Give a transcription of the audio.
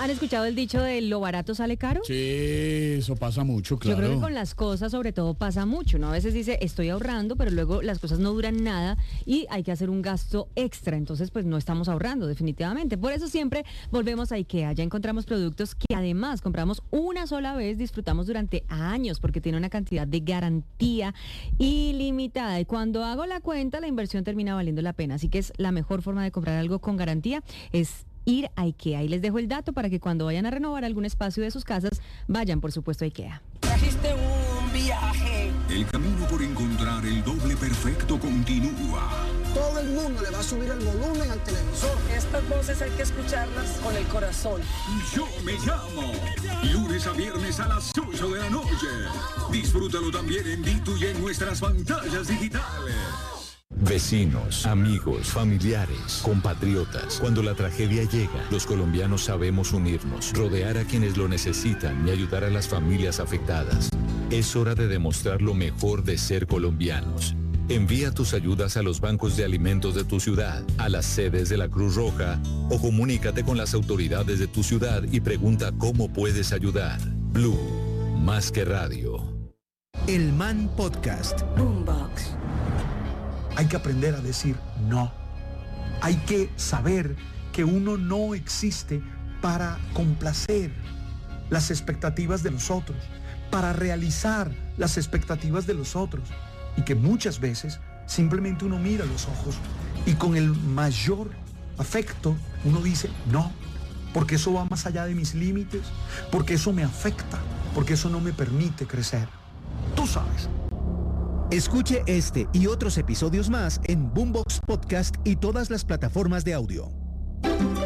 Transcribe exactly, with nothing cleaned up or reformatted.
¿Han escuchado el dicho de lo barato sale caro? Sí, eso pasa mucho, claro. Yo creo que con las cosas sobre todo pasa mucho, ¿no? A veces dice, estoy ahorrando, pero luego las cosas no duran nada y hay que hacer un gasto extra. Entonces, pues no estamos ahorrando definitivamente. Por eso siempre volvemos a IKEA. Ya encontramos productos que además compramos una sola vez, disfrutamos durante años porque tiene una cantidad de garantía ilimitada. Y cuando hago la cuenta, la inversión termina valiendo la pena. Así que es la mejor forma de comprar algo con garantía, es ir a IKEA. Y les dejo el dato para que cuando vayan a renovar algún espacio de sus casas, vayan por supuesto a IKEA. Trajiste un viaje. El camino por encontrar el doble perfecto continúa. Todo el mundo le va a subir el volumen al televisor. Estas voces hay que escucharlas con el corazón. Yo me llamo. Lunes a viernes a las ocho de la noche. Disfrútalo también en Ditu y en nuestras pantallas digitales. Vecinos, amigos, familiares, compatriotas. Cuando la tragedia llega, los colombianos sabemos unirnos, rodear a quienes lo necesitan y ayudar a las familias afectadas. Es hora de demostrar lo mejor de ser colombianos. Envía tus ayudas a los bancos de alimentos de tu ciudad, a las sedes de la Cruz Roja o comunícate con las autoridades de tu ciudad y pregunta cómo puedes ayudar. Blue, más que radio. El Man Podcast. Boombox. Hay que aprender a decir no. Hay que saber que uno no existe para complacer las expectativas de los otros, para realizar las expectativas de los otros. Y que muchas veces simplemente uno mira a los ojos y con el mayor afecto uno dice no, porque eso va más allá de mis límites, porque eso me afecta, porque eso no me permite crecer. Tú sabes. Escuche este y otros episodios más en Boombox Podcast y todas las plataformas de audio.